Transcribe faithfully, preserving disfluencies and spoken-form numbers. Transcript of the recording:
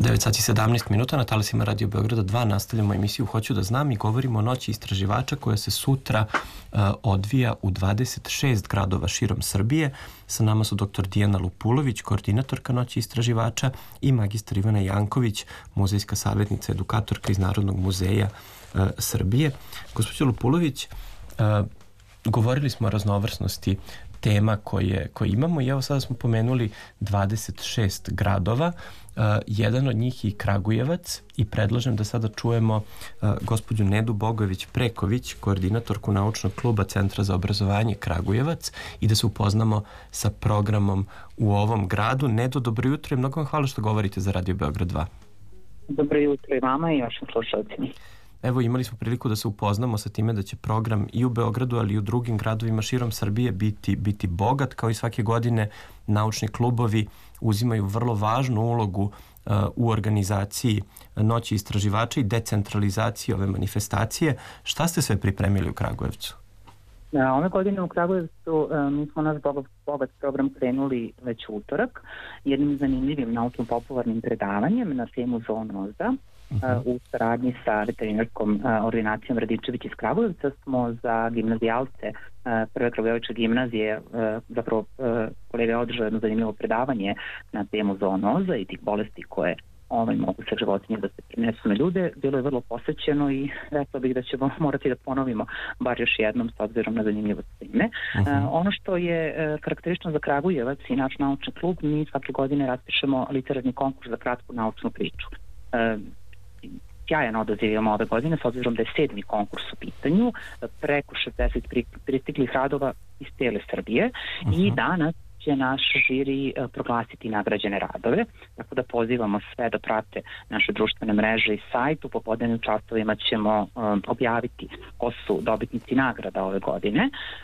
devet sati i sedamnaest minuta na talasima Radio Beograda dva nastavljamo emisiju Hoću da znam i govorimo o noći istraživača koja se sutra uh, odvija u dvadeset šest gradova širom Srbije. Sa nama su doktor Dijana Lupulović, koordinatorka noći istraživača, i magistar Ivana Janković, muzejska savjetnica, edukatorka iz Narodnog muzeja uh, Srbije. Gospođo Lupulović, uh, govorili smo o raznovrsnosti tema koje, koje imamo i evo sada smo pomenuli dvadeset šest gradova. Uh, jedan od njih je i Kragujevac i predlažem da sada čujemo uh, gospođu Nedu Bogović-Preković, koordinatorku naučnog kluba Centra za obrazovanje Kragujevac, i da se upoznamo sa programom u ovom gradu. Nedo, dobro jutro i mnogo vam hvala što govorite za Radio Beograd dva. Dobro jutro i vama i vašim slušalcima. Evo, imali smo priliku da se upoznamo sa time da će program i u Beogradu, ali i u drugim gradovima širom Srbije biti, biti bogat. Kao i svake godine, naučni klubovi uzimaju vrlo važnu ulogu uh, u organizaciji noći istraživača i decentralizaciji ove manifestacije. Šta ste sve pripremili u Kragujevcu? Da, ove godine u Kragujevcu uh, mi smo naš bogat program krenuli već utorak jednim zanimljivim naučno-popularnim predavanjem na temu zoonoza. Uh-huh. U saradnji sa veterinarskom uh, ordinacijom Radičević iz Kragujevca smo za gimnazijalce uh, prve Kragujevačke gimnazije uh, zapravo uh, kolega održao jedno zanimljivo predavanje na temu zoonoza i tih bolesti koje ovaj, mogu sa životinje da se prinesu na ljude. Bilo je vrlo posvećeno i rekla bih da ćemo morati da ponovimo bar još jednom s obzirom na zanimljivost teme. Uh-huh. Uh, ono što je uh, karakteristično za Kragujevac i naš naučni klub, mi svake godine raspišemo literarni konkurs za kratku naučnu priču. Uh, Sjajan odaziv imamo ove godine, s obzirom da je sedmi konkurs u pitanju, preko šezdeset pristiglih radova iz cele Srbije. Uh-huh. I danas će naš žiri proglasiti nagrađene radove, tako da pozivamo sve da prate naše društvene mreže i sajt. U popodnevnim časovima ćemo um, objaviti ko su dobitnici nagrada ove godine.